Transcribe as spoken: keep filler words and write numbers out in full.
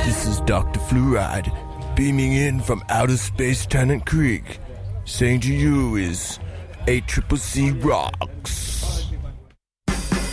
This is Doctor Fluoride, beaming in from outer space Tennant Creek. Saying to you is A Triple C rocks.